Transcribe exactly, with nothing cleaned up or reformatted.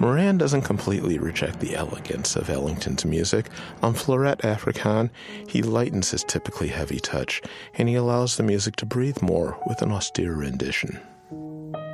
Moran doesn't completely reject the elegance of Ellington's music. On Fleurette Africaine, he lightens his typically heavy touch, and he allows the music to breathe more with an austere rendition.